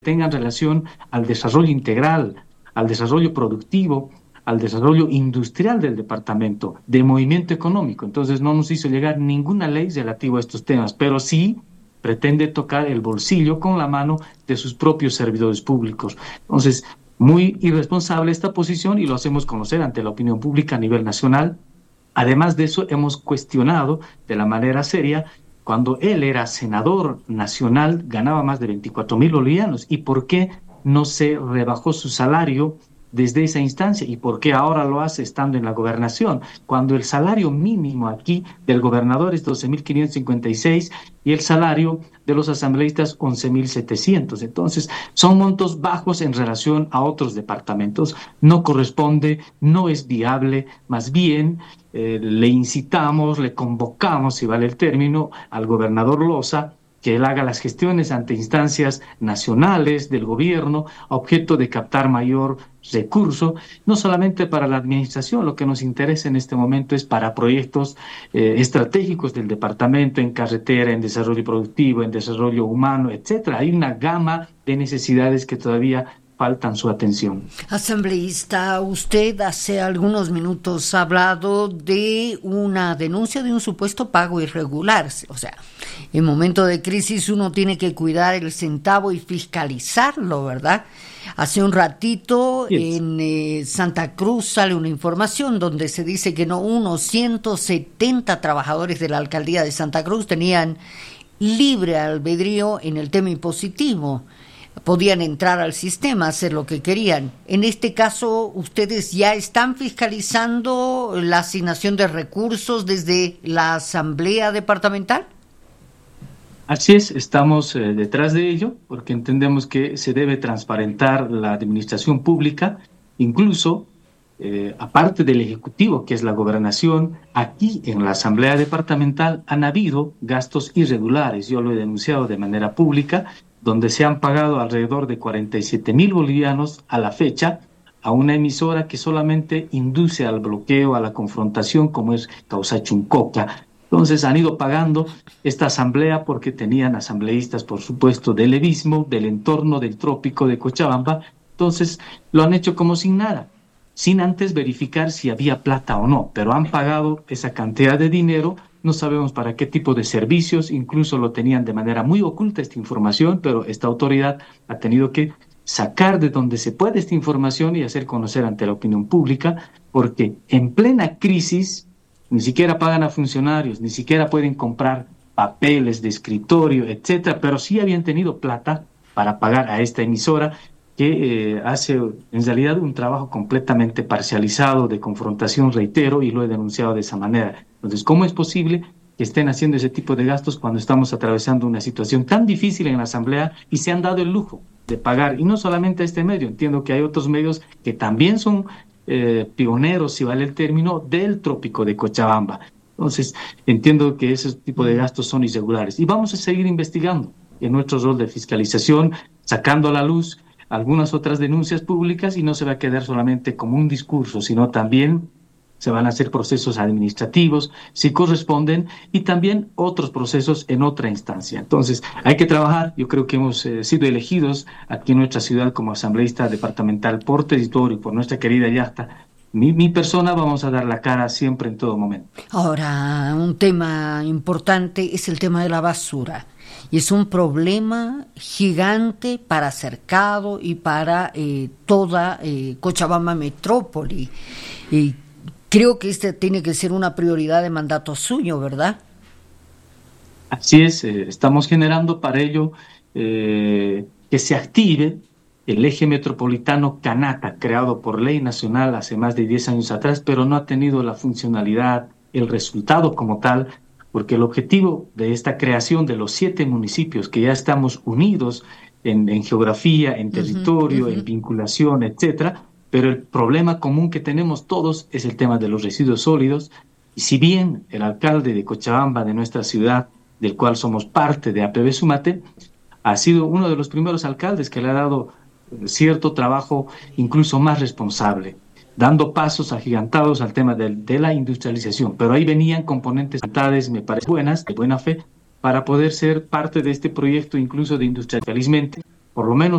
tengan relación al desarrollo integral, al desarrollo productivo, al desarrollo industrial del departamento, de movimiento económico. Entonces no nos hizo llegar ninguna ley relativa a estos temas, pero sí pretende tocar el bolsillo con la mano de sus propios servidores públicos. Entonces, muy irresponsable esta posición y lo hacemos conocer ante la opinión pública a nivel nacional. Además de eso, hemos cuestionado de la manera seria cuando él era senador nacional, ganaba más de 24.000 bolivianos. ¿Y por qué no se rebajó su salario desde esa instancia? ¿Y por qué ahora lo hace estando en la gobernación? Cuando el salario mínimo aquí del gobernador es 12.556 y el salario de los asambleístas 11.700. Entonces, son montos bajos en relación a otros departamentos. No corresponde, no es viable, más bien le incitamos, le convocamos, si vale el término, al gobernador Loza, que él haga las gestiones ante instancias nacionales del gobierno, a objeto de captar mayor recurso, no solamente para la administración. Lo que nos interesa en este momento es para proyectos estratégicos del departamento, en carretera, en desarrollo productivo, en desarrollo humano, etcétera. Hay una gama de necesidades que todavía faltan su atención. Asambleísta, usted hace algunos minutos ha hablado de una denuncia de un supuesto pago irregular. O sea, en momento de crisis uno tiene que cuidar el centavo y fiscalizarlo, ¿verdad? Hace un ratito en Santa Cruz sale una información donde se dice que unos 170 trabajadores de la alcaldía de Santa Cruz tenían libre albedrío en el tema impositivo. Podían entrar al sistema, hacer lo que querían. En este caso, ¿ustedes ya están fiscalizando la asignación de recursos desde la Asamblea Departamental? Así es, estamos detrás de ello, porque entendemos que se debe transparentar la administración pública, incluso, aparte del Ejecutivo, que es la gobernación, aquí en la Asamblea Departamental han habido gastos irregulares. Yo lo he denunciado de manera pública, donde se han pagado alrededor de 47.000 bolivianos a la fecha a una emisora que solamente induce al bloqueo, a la confrontación, como es Causachuncoca. Entonces han ido pagando esta asamblea porque tenían asambleístas, por supuesto, del levismo, del entorno del trópico de Cochabamba. Entonces lo han hecho como sin nada, sin antes verificar si había plata o no, pero han pagado esa cantidad de dinero. No sabemos para qué tipo de servicios, incluso lo tenían de manera muy oculta esta información, pero esta autoridad ha tenido que sacar de donde se puede esta información y hacer conocer ante la opinión pública, porque en plena crisis ni siquiera pagan a funcionarios, ni siquiera pueden comprar papeles de escritorio, etcétera, pero sí habían tenido plata para pagar a esta emisora que hace en realidad un trabajo completamente parcializado de confrontación, reitero, y lo he denunciado de esa manera. Entonces, ¿cómo es posible que estén haciendo ese tipo de gastos cuando estamos atravesando una situación tan difícil en la Asamblea y se han dado el lujo de pagar? Y no solamente a este medio, entiendo que hay otros medios que también son pioneros, si vale el término, del trópico de Cochabamba. Entonces, entiendo que ese tipo de gastos son irregulares. Y vamos a seguir investigando en nuestro rol de fiscalización, sacando a la luz algunas otras denuncias públicas, y no se va a quedar solamente como un discurso, sino también se van a hacer procesos administrativos, si corresponden, y también otros procesos en otra instancia. Entonces, hay que trabajar. Yo creo que hemos sido elegidos aquí en nuestra ciudad como asambleísta departamental por territorio, por nuestra querida Yasta. Mi persona, vamos a dar la cara siempre, en todo momento. Ahora, un tema importante es el tema de la basura. Y es un problema gigante para Cercado y para toda Cochabamba metrópoli. Y creo que este tiene que ser una prioridad de mandato suyo, ¿verdad? Así es, estamos generando para ello que se active el eje metropolitano Canata, creado por ley nacional hace más de 10 años atrás, pero no ha tenido la funcionalidad, el resultado como tal, porque el objetivo de esta creación de los 7 municipios que ya estamos unidos en geografía, en territorio, en vinculación, etcétera, pero el problema común que tenemos todos es el tema de los residuos sólidos. Y si bien el alcalde de Cochabamba, de nuestra ciudad, del cual somos parte de APB Sumate, ha sido uno de los primeros alcaldes que le ha dado cierto trabajo incluso más responsable, dando pasos agigantados al tema de la industrialización, pero ahí venían componentes, me parece buenas, de buena fe, para poder ser parte de este proyecto incluso de industrial. Felizmente, por lo menos